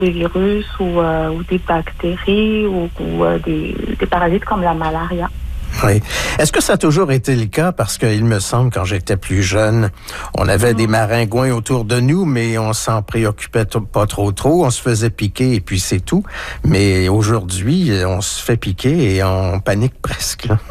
des virus ou des bactéries ou des parasites comme la malaria. Oui. Est-ce que ça a toujours été le cas? Parce qu'il me semble, quand j'étais plus jeune, on avait des maringouins autour de nous, mais on s'en préoccupait pas trop. On se faisait piquer et puis c'est tout. Mais aujourd'hui, on se fait piquer et on panique presque, là.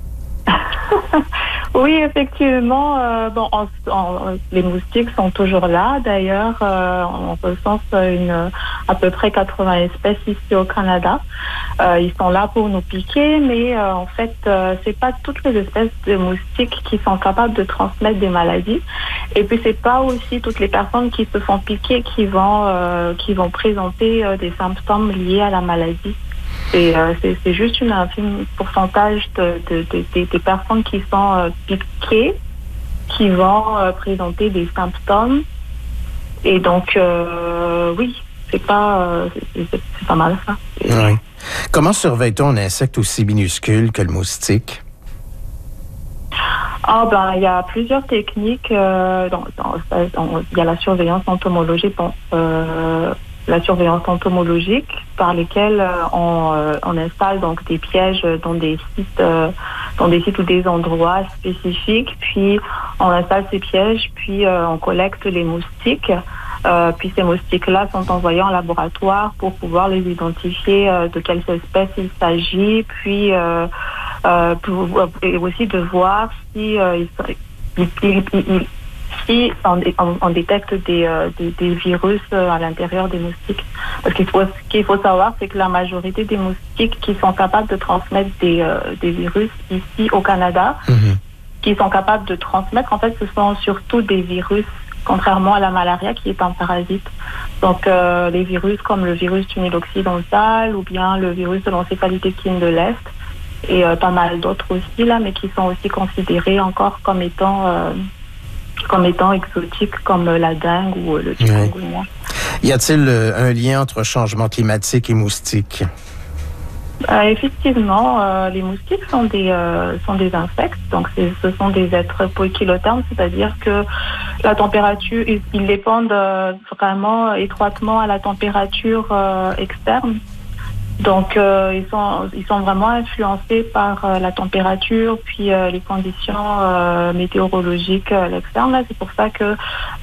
Oui, effectivement. Les moustiques sont toujours là. D'ailleurs, on recense à peu près 80 espèces ici au Canada. Ils sont là pour nous piquer, mais en fait, c'est pas toutes les espèces de moustiques qui sont capables de transmettre des maladies. Et puis, c'est pas aussi toutes les personnes qui se font piquer qui vont présenter des symptômes liés à la maladie. C'est juste un infime pourcentage des personnes qui sont piquées qui vont présenter des symptômes. Et donc, oui, c'est pas mal ça. Oui. Comment surveille-t-on un insecte aussi minuscule que le moustique? Il y a plusieurs techniques. Il y a la surveillance entomologique. La surveillance entomologique par lesquelles on installe donc des pièges dans des sites ou des endroits spécifiques, puis on installe ces pièges, puis on collecte les moustiques, puis ces moustiques-là sont envoyés en laboratoire pour pouvoir les identifier de quelle espèce il s'agit, puis et aussi de voir si si on détecte des virus à l'intérieur des moustiques. Parce ce qu'il faut savoir, c'est que la majorité des moustiques qui sont capables de transmettre des virus ici au Canada, qui sont capables de transmettre, en fait, ce sont surtout des virus, contrairement à la malaria qui est un parasite. Donc, les virus comme le virus tunnel-occidental ou bien le virus de l'encéphalite-équine de l'Est et pas mal d'autres aussi, là, mais qui sont aussi considérés encore comme étant exotiques comme la dengue ou le chikungunya. Y a-t-il un lien entre changement climatique et moustiques? Effectivement, les moustiques sont des insectes, donc ce sont des êtres poikilothermes, c'est-à-dire que la température, ils dépendent vraiment étroitement à la température externe. Donc, ils sont vraiment influencés par la température, puis les conditions météorologiques externes. C'est pour ça que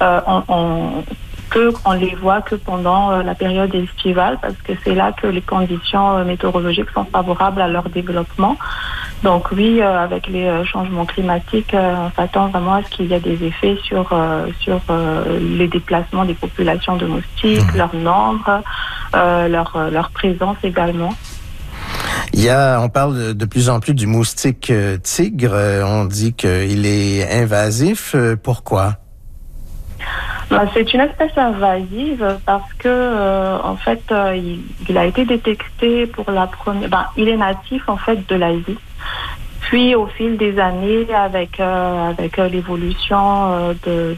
on les voit que pendant la période estivale, parce que c'est là que les conditions météorologiques sont favorables à leur développement. Donc oui, avec les changements climatiques, on s'attend vraiment à ce qu'il y ait des effets sur les déplacements des populations de moustiques, leur nombre, leur présence également. On parle de plus en plus du moustique tigre. On dit qu'il est invasif. Pourquoi? C'est une espèce invasive parce que en fait il a été détecté pour la première. Il est natif en fait de l'Asie. Puis au fil des années, avec l'évolution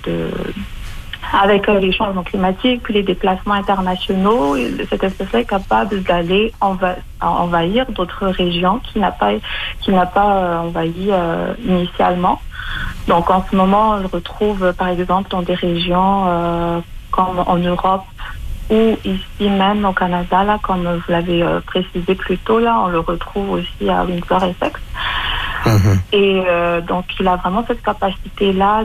avec les changements climatiques, puis les déplacements internationaux, cette espèce-là est capable d'aller envahir d'autres régions qui n'a pas envahi initialement. Donc en ce moment, on le retrouve par exemple dans des régions comme en Europe ou ici même au Canada, là, comme vous l'avez précisé plus tôt, là, on le retrouve aussi à Windsor Essex. Et donc il a vraiment cette capacité-là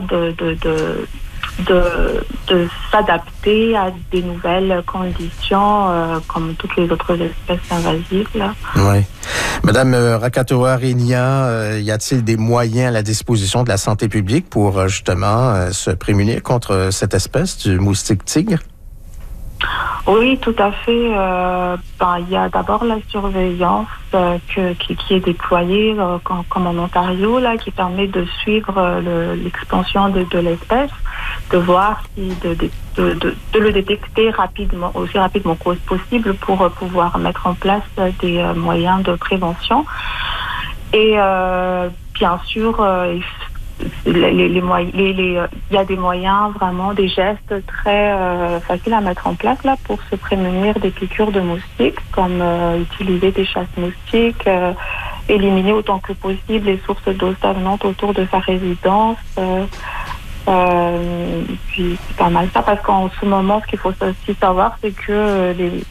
de s'adapter à des nouvelles conditions comme toutes les autres espèces invasives, là. Oui. Madame Rakatoa-Renia, y a-t-il des moyens à la disposition de la santé publique pour justement se prémunir contre cette espèce du moustique tigre? Oui, tout à fait. Il y a d'abord la surveillance qui est déployée comme en Ontario, là, qui permet de suivre l'expansion de l'espèce, de voir si de le détecter aussi rapidement que possible pour pouvoir mettre en place des moyens de prévention. Et bien sûr, il y a des moyens, vraiment des gestes très faciles à mettre en place là pour se prémunir des piqûres de moustiques, comme utiliser des chasse-moustiques, éliminer autant que possible les sources d'eau stagnante autour de sa résidence, Puis c'est pas mal ça, parce qu'en ce moment, ce qu'il faut aussi savoir, c'est que